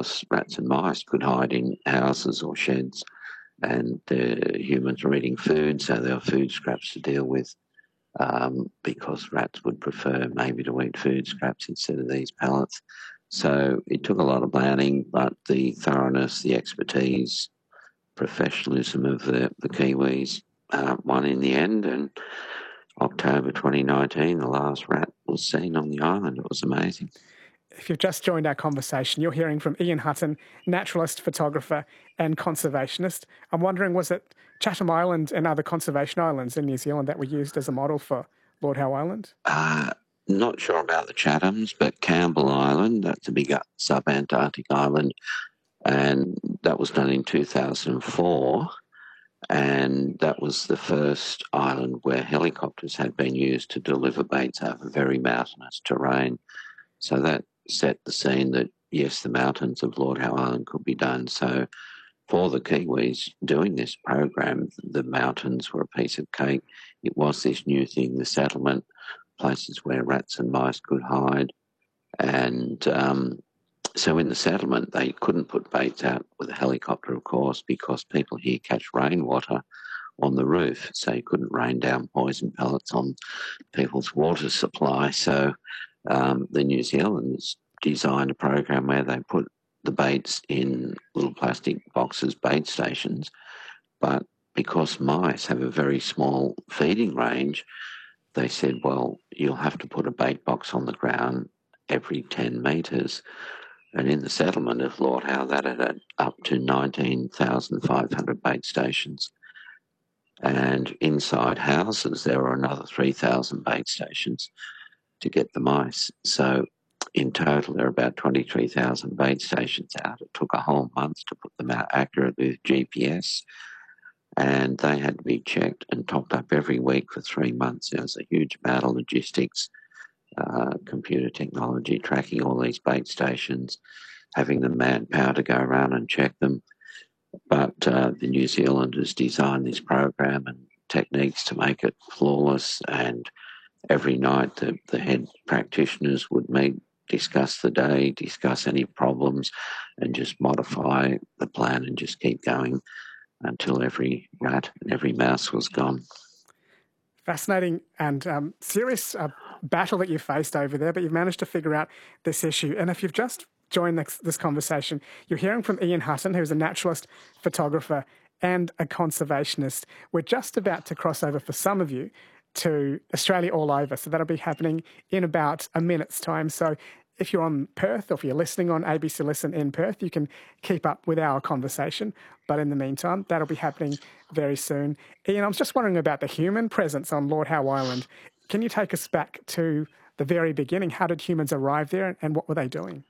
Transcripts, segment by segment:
because rats and mice could hide in houses or sheds, and the humans were eating food, so there were food scraps to deal with, because rats would prefer maybe to eat food scraps instead of these pellets. So it took a lot of planning, but the thoroughness, the expertise, professionalism of the Kiwis won in the end. And October 2019, the last rat was seen on the island. It was amazing. If you've just joined our conversation, you're hearing from Ian Hutton, naturalist, photographer and conservationist. I'm wondering, was it Chatham Island and other conservation islands in New Zealand that were used as a model for Lord Howe Island? Not sure about the Chathams, but Campbell Island, that's a big sub-Antarctic island, and that was done in 2004, and that was the first island where helicopters had been used to deliver baits over very mountainous terrain. So that set the scene that, yes, the mountains of Lord Howe Island could be done. So for the Kiwis doing this program, the mountains were a piece of cake. It was this new thing, the settlement, places where rats and mice could hide. And so in the settlement, they couldn't put baits out with a helicopter, of course, because people here catch rainwater on the roof. So you couldn't rain down poison pellets on people's water supply. So the New Zealanders designed a program where they put the baits in little plastic boxes, bait stations, but because mice have a very small feeding range, they said, well, you'll have to put a bait box on the ground every 10 metres. And in the settlement of Lord Howe, that had up to 19,500 bait stations. And inside houses, there were another 3,000 bait stations to get the mice. So in total, there are about 23,000 bait stations out. It took a whole month to put them out accurately with GPS, and they had to be checked and topped up every week for 3 months. There was a huge amount of logistics, computer technology, tracking all these bait stations, having the manpower to go around and check them. But the New Zealanders designed this program and techniques to make it flawless, and every night the head practitioners would meet, discuss the day, discuss any problems, and just modify the plan and just keep going until every rat and every mouse was gone. Fascinating and serious battle that you faced over there, but you've managed to figure out this issue. And if you've just joined this conversation, you're hearing from Ian Hutton, who's a naturalist, photographer and a conservationist. We're just about to cross over, for some of you, to Australia All Over. So that'll be happening in about a minute's time. So if you're on Perth, or if you're listening on ABC Listen in Perth, you can keep up with our conversation. But in the meantime, that'll be happening very soon. Ian, I was just wondering about the human presence on Lord Howe Island. Can you take us back to the very beginning? How did humans arrive there and what were they doing?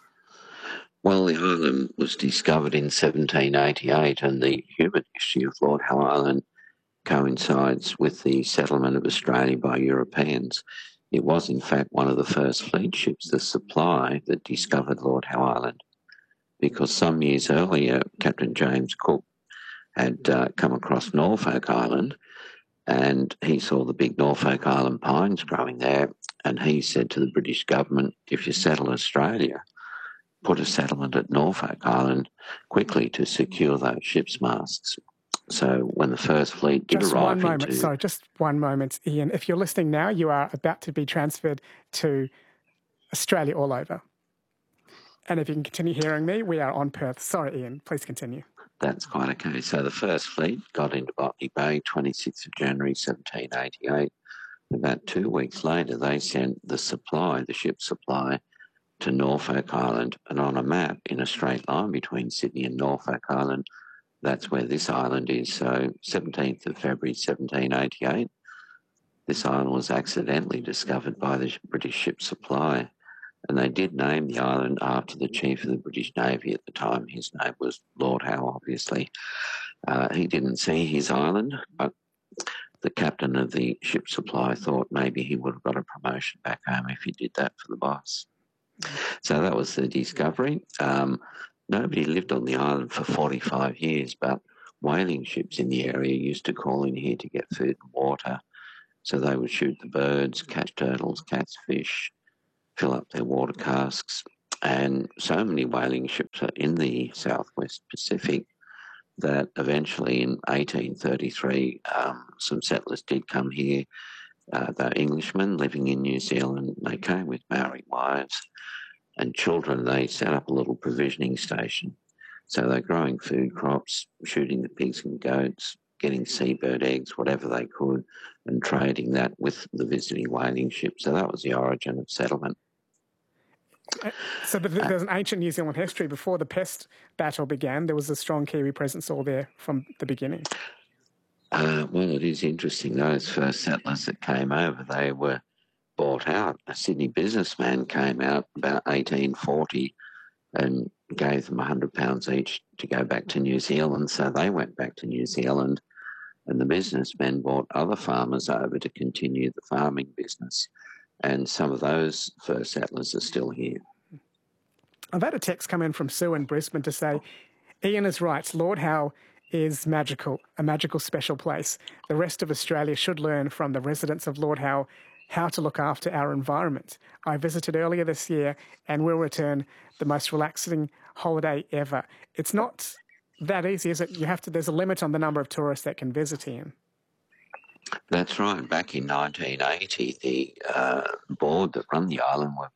Well, the island was discovered in 1788, and the human history of Lord Howe Island coincides with the settlement of Australia by Europeans. It was, in fact, one of the first fleet ships, the Supply, that discovered Lord Howe Island, because some years earlier, Captain James Cook had come across Norfolk Island, and he saw the big Norfolk Island pines growing there, and he said to the British government, if you settle Australia, put a settlement at Norfolk Island quickly to secure those ship's masts. So when the first fleet did arrive just one moment, Ian. If you're listening now, you are about to be transferred to Australia All Over. And if you can continue hearing me, we are on Perth. Sorry, Ian, please continue. That's quite okay. So the first fleet got into Botany Bay, 26th of January, 1788. About 2 weeks later, they sent the Supply, the ship Supply, to Norfolk Island, and on a map in a straight line between Sydney and Norfolk Island, that's where this island is. So 17th of February 1788, this island was accidentally discovered by the British ship Supply, and they did name the island after the chief of the British Navy at the time. His name was Lord Howe, obviously. He didn't see his island, but the captain of the ship Supply thought maybe he would have got a promotion back home if he did that for the boss. So that was the discovery. Nobody lived on the island for 45 years, but whaling ships in the area used to call in here to get food and water. So they would shoot the birds, catch turtles, catch fish, fill up their water casks, And so many whaling ships are in the Southwest Pacific that eventually in 1833 some settlers did come here. They're Englishmen living in New Zealand. They came with Maori wives and children. They set up a little provisioning station. So they're growing food crops, shooting the pigs and goats, getting seabird eggs, whatever they could, and trading that with the visiting whaling ship. So that was the origin of settlement. So there's an ancient New Zealand history. Before the pest battle began, there was a strong Kiwi presence all there from the beginning. Well, it is interesting. Those first settlers that came over, they were bought out. A Sydney businessman came out about 1840 and gave them £100 each to go back to New Zealand. So they went back to New Zealand, and the businessmen brought other farmers over to continue the farming business. And some of those first settlers are still here. I've had a text come in from Sue in Brisbane to say, Ian is right. Lord Howe is magical, a magical special place. The rest of Australia should learn from the residents of Lord Howe how to look after our environment. I visited earlier this year and will return. The most relaxing holiday ever. It's not that easy, is it? There's a limit on the number of tourists that can visit, Ian. That's right. Back in 1980, the board that run the island were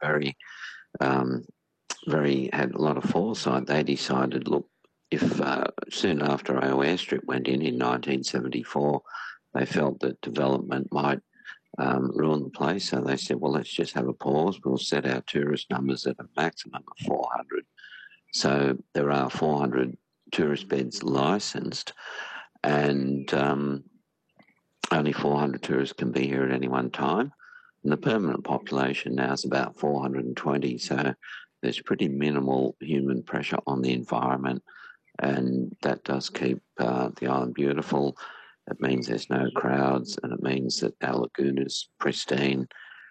had a lot of foresight. They decided, look, if soon after our airstrip went in 1974, they felt that development might ruin the place. So they said, well, let's just have a pause. We'll set our tourist numbers at a maximum of 400. So there are 400 tourist beds licensed, and only 400 tourists can be here at any one time. And the permanent population now is about 420. So there's pretty minimal human pressure on the environment, and that does keep the island beautiful. It means there's no crowds, and it means that our lagoon is pristine,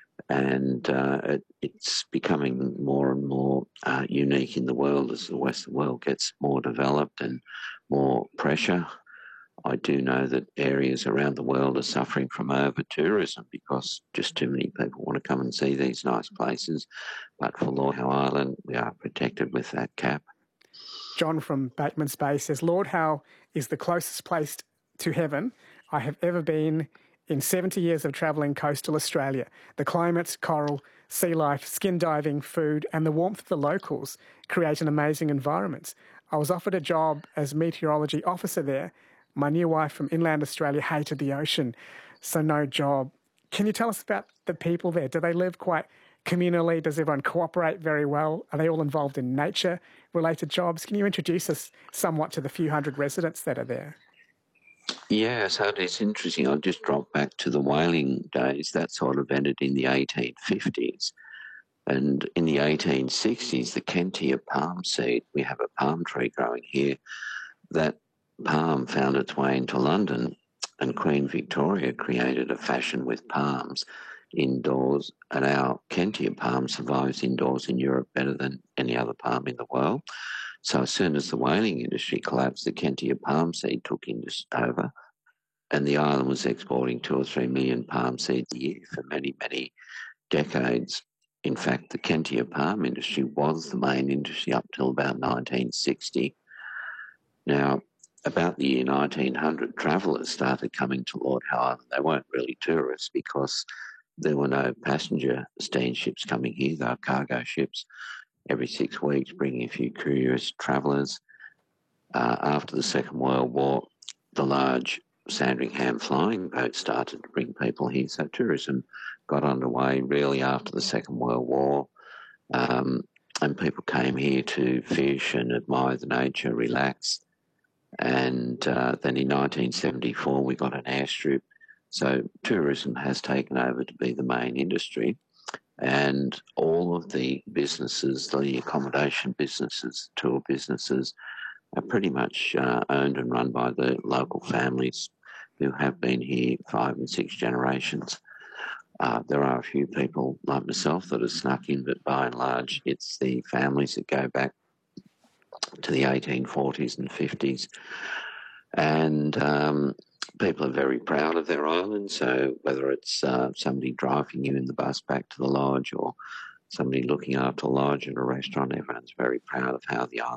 and it's becoming more and more unique in the world as the Western world gets more developed and more pressure. I do know that areas around the world are suffering from over-tourism because just too many people want to come and see these nice places. But for Lord Howe Island, we are protected with that cap. John from Bateman's Bay says, Lord Howe is the closest place to heaven I have ever been in 70 years of travelling coastal Australia. The climate, coral, sea life, skin diving, food, and the warmth of the locals create an amazing environment. I was offered a job as meteorology officer there. My new wife from inland Australia hated the ocean, so no job. Can you tell us about the people there? Do they live quite communally? Does everyone cooperate very well? Are they all involved in nature-related jobs? Can you introduce us somewhat to the few hundred residents that are there? Yeah, so it's interesting. I'll just drop back to the whaling days. That sort of ended in the 1850s. And in the 1860s, the Kentia palm seed, we have a palm tree growing here, that palm found its way into London, and Queen Victoria created a fashion with palms indoors, and our Kentia palm survives indoors in Europe better than any other palm in the world. So as soon as the whaling industry collapsed, the Kentia palm seed took over, and the island was exporting 2 or 3 million palm seeds a year for many, many decades. In fact, the Kentia palm industry was the main industry up till about 1960. Now, about the year 1900, travellers started coming to Lord Howe Island. They weren't really tourists because there were no passenger steamships coming here. They were cargo ships every 6 weeks, bringing a few curious travellers. After the Second World War, the large Sandringham flying boats started to bring people here. So tourism got underway really after the Second World War. And people came here to fish and admire the nature, relax. And then in 1974, we got an airstrip. So tourism has taken over to be the main industry. And all of the businesses, the accommodation businesses, tour businesses, are pretty much owned and run by the local families who have been here 5 and 6 generations. There are a few people like myself that have snuck in, but by and large, it's the families that go back to the 1840s and 50s. And people are very proud of their island. So whether it's somebody driving you in the bus back to the lodge or somebody looking after lodge and a restaurant. Everyone's very proud of how the island